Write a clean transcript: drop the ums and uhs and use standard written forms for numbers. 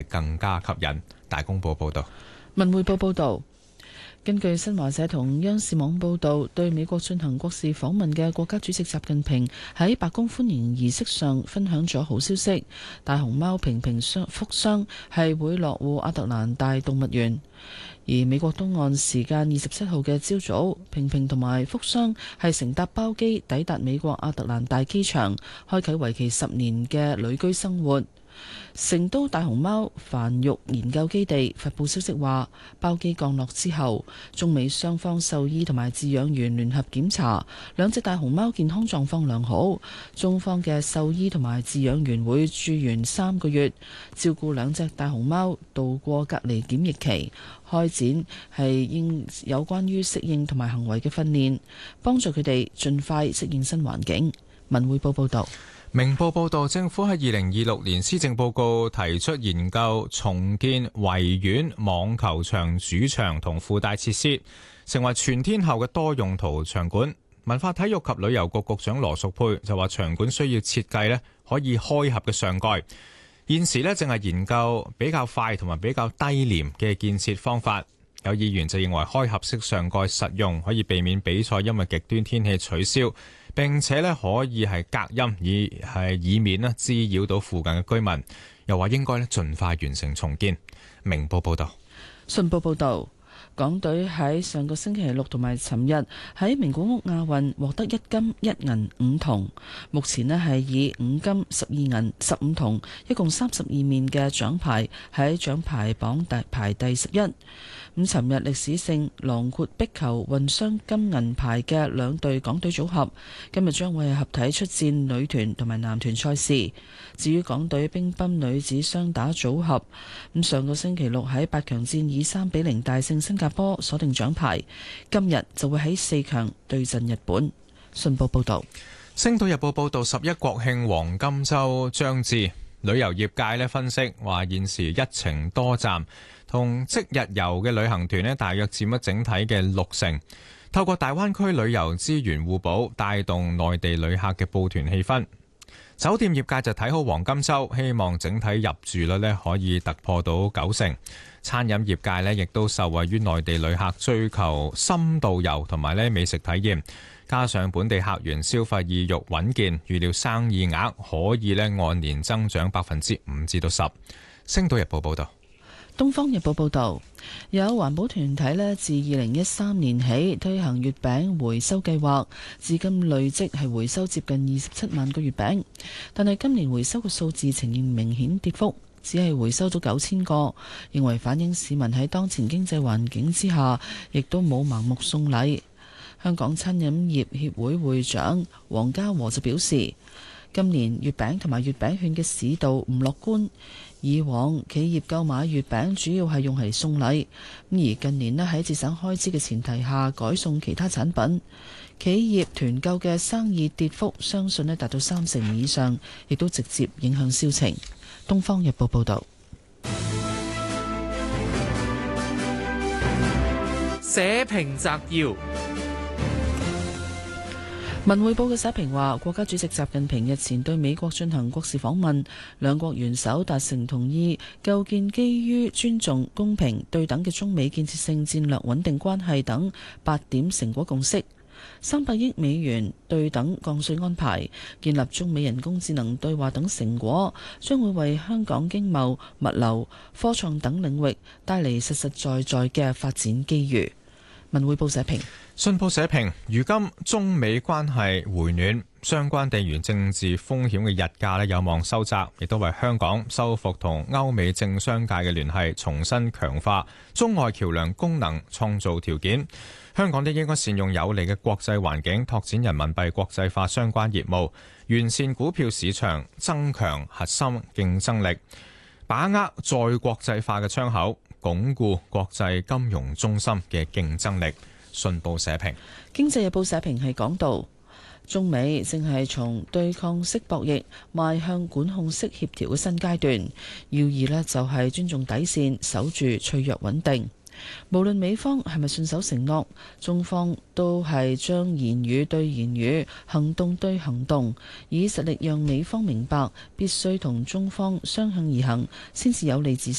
更加吸引。大公報報道。 文匯報報道。根據新華社同央視網報導，對美國進行國事訪問嘅國家主席習近平喺白宮歡迎儀式上分享咗好消息，大熊貓平平福雙係會落戶亞特蘭大動物園。而美國東岸時間27號嘅朝早，平平同埋福雙係乘搭包機抵達美國亞特蘭大機場，開啟為期10年嘅旅居生活。成都大熊貓繁育研究基地發布消息話，包機降落之後，中美雙方獸醫同埋飼養員聯合檢查，兩隻大熊貓健康狀況良好。中方嘅獸醫同埋飼養員會駐園3個月，照顧兩隻大熊貓度過隔離檢疫期，開展係有關於適應同埋行為嘅訓練，幫助佢哋盡快適應新環境。文匯報報道。 明報報導，政府喺2026年施政報告提出研究重建維園網球場主場同附帶設施，成為全天候嘅多用途場館。文化體育及旅遊局局長羅淑佩就話，場館需要設計可以開合嘅上蓋。現時正係研究比較快同埋比較低廉嘅建設方法。有議員就認為開合式上蓋實用，可以避免比賽因為極端天氣取消，並且可以係隔音，以免滋擾到附近嘅居民。又話應該盡快完成重建。明報報道。 信報報導。港隊喺上個星期六同埋尋日喺名古屋亞運獲得1金1銀5銅，目前係以5金12銀15銅，一共32面嘅獎牌喺獎牌榜排第11。咁尋日歷史性囊括壁球混雙金銀牌嘅兩隊港隊組合，今日將會係合體出戰女團同埋男團賽事。至於港隊乒乓女子雙打組合，咁上個星期六喺8強戰以3-0大勝新加坡，鎖定獎牌。今日就會喺4強對陣日本。信報報道。 星島日報報道，11國慶黃金週將至，旅遊業界分析話，現時一程多站同即日遊嘅旅行團大約佔咗整體嘅60%。透過大灣區旅遊資源互補，帶動內地旅客嘅報團氣氛。酒店業界就睇好黃金週，希望整體入住率可以突破到90%。餐飲業界亦都受惠於內地旅客追求深度遊同埋美食體驗，加上本地客源消費意欲穩健，預料生意額可以按年增長5%至10%。星島日報報道。 東方日報報導，有環保團體自2013年起推行月餅回收計劃，至今累積係回收接近27萬個月餅，但係今年回收嘅數字呈現明顯跌幅，只係回收咗9000個，認為反映市民喺當前經濟環境之下，亦都冇盲目送禮。香港餐飲業協會會長黃家和就表示，今年月餅同埋月餅券嘅市道唔樂觀。以往企業購買月餅主要係用嚟送禮，而近年喺節省開支嘅前提下改送其他產品，企業團購嘅生意跌幅相信達到30%以上，亦都直接影響銷情。東方日報報道。 社評摘要。 文匯報嘅社評話，國家主席習近平日前對美國進行國事訪問，兩國元首達成同意，構建基於尊重、公平、對等嘅中美建設性戰略穩定關係等8點成果共識。300億美元對等降稅安排，建立中美人工智能對話等成果，將會為香港經貿、物流、科創等領域帶嚟實實在在嘅發展機遇。文匯報社評。 信報社評，如今中美關係回暖，相關地緣政治風險嘅日價有望收窄，亦都為香港修復同歐美政商界嘅聯繫，重新強化中外橋梁功能創造條件。香港都應該善用有利嘅國際環境，拓展人民幣國際化相關業務，完善股票市場，增強核心競爭力，把握再國際化嘅窗口，鞏固國際金融中心嘅競爭力。信報社評。 經濟日報社評係講到，中美正係從對抗式博弈邁向管控式協調嘅新階段，要義就係尊重底線，守住脆弱穩定。無論美方係咪信守承諾，中方都係將言語對言語，行動對行動，以實力讓美方明白必須同中方相向而行，先至有利自